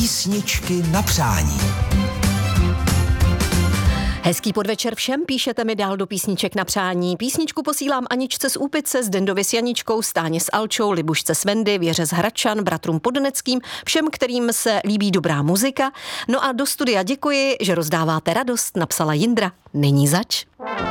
Písničky na přání. Hezký podvečer všem, píšete mi dál do písniček na přání. Písničku posílám Aničce z Úpice, Zdendovi s Janičkou, Stáně s Alčou, Libušce s Vendy, Věře z Hradčan, bratrům Podneckým, všem, kterým se líbí dobrá muzika. No a do studia děkuji, že rozdáváte radost, napsala Jindra. Není zač.